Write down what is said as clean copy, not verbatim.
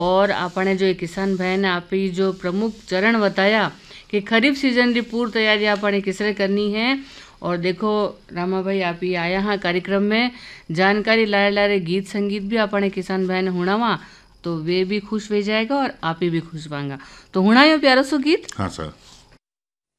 और आपने जो किसान बहन आप ही जो प्रमुख चरण बताया कि खरीफ सीजन की पूर्व तैयारी आपने किसरे करनी है। और देखो रामा भाई आप ही आया हाँ कार्यक्रम में जानकारी लाए लारे गीत संगीत भी आपने किसान बहन हुणावा तो वे भी खुश हो जाएगा और आप ही भी खुश होंगे। तो हुणायो प्यारो सो गीत। हाँ सर।